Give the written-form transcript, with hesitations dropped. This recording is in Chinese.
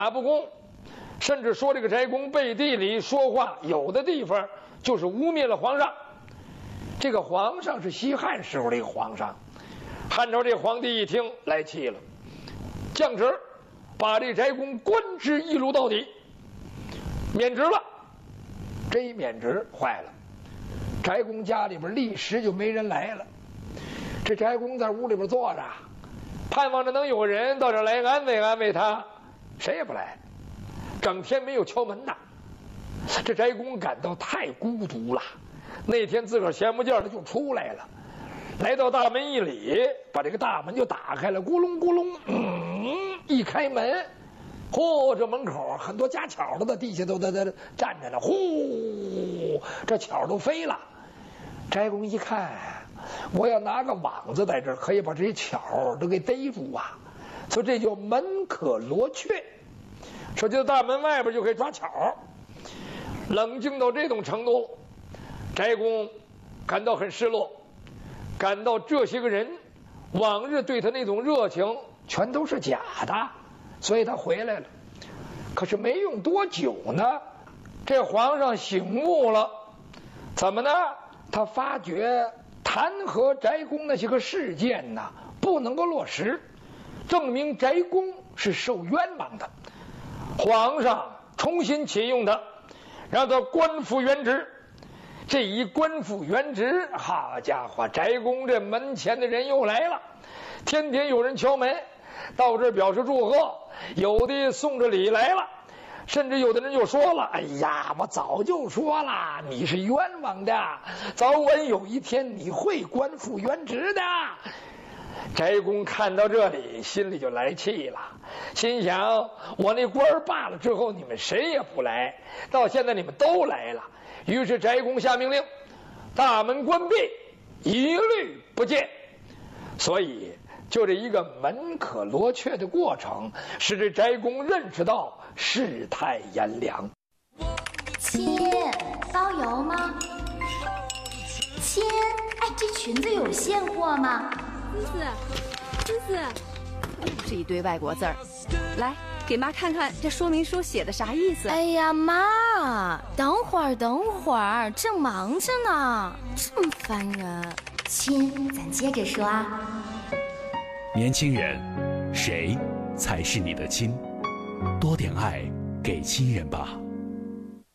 不公，甚至说这个翟公背地里说话，有的地方就是污蔑了皇上。这个皇上是西汉时候的一个皇上，汉朝这皇帝一听来气了，降职，把这翟公官职一撸到底，免职了。这一免职坏了，翟公家里边立时就没人来了。这翟公在屋里边坐着，盼望着能有人到这儿来安慰安慰他，谁也不来，整天没有敲门呐。这翟公感到太孤独了，那天自个儿闲不劲儿的就出来了，来到大门一里，把这个大门就打开了，咕隆咕隆，一开门，嚯，这门口很多家巧的在地下都在站着呢，呼，这巧都飞了。翟公一看，我要拿个网子在这儿，可以把这些巧都给逮住啊，所以这叫门可罗雀。说就大门外边就可以抓巧，冷静到这种程度，翟公感到很失落，感到这些个人往日对他那种热情全都是假的，所以他回来了。可是没用多久呢，这皇上醒悟了，怎么呢？他发觉弹劾翟公那些个事件呢不能够落实，证明翟公是受冤枉的。皇上重新启用他，让他官复原职。这一官复原职，好家伙，翟公这门前的人又来了，天天有人敲门，到这儿表示祝贺，有的送着礼来了，甚至有的人就说了：“哎呀，我早就说了，你是冤枉的，早晚有一天你会官复原职的。”翟公看到这里，心里就来气了，心想：我那官罢了之后，你们谁也不来，到现在你们都来了。于是翟公下命令，大门关闭，一律不见。所以就这一个门可罗雀的过程，使这翟公认识到世态炎凉。 亲，包邮吗？亲，哎，这裙子有现货吗？ 思思，又是一堆外国字儿，来给妈看看这说明书写的啥意思。 哎呀妈，等会儿，正忙着呢，这么烦人。亲，咱接着说啊。 年轻人，谁才是你的亲？多点爱给亲人吧。